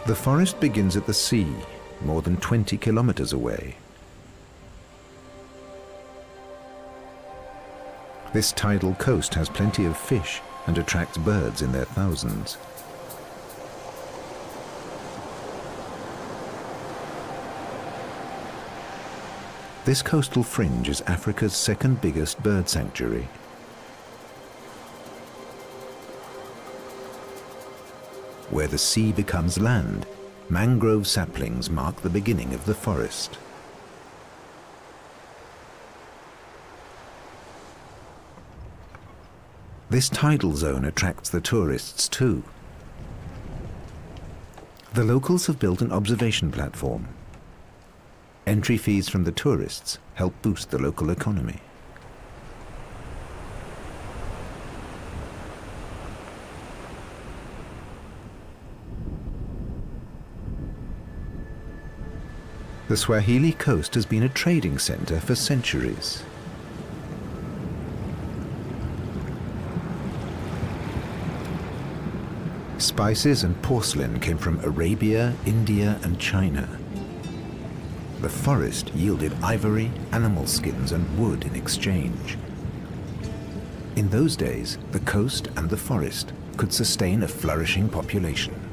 The forest begins at the sea, more than 20 kilometers away. This tidal coast has plenty of fish and attracts birds in their thousands. This coastal fringe is Africa's second biggest bird sanctuary. Where the sea becomes land, mangrove saplings mark the beginning of the forest. This tidal zone attracts the tourists too. The locals have built an observation platform. Entry fees from the tourists help boost the local economy. The Swahili coast has been a trading center for centuries. Spices and porcelain came from Arabia, India, and China. The forest yielded ivory, animal skins, and wood in exchange. In those days, the coast and the forest could sustain a flourishing population.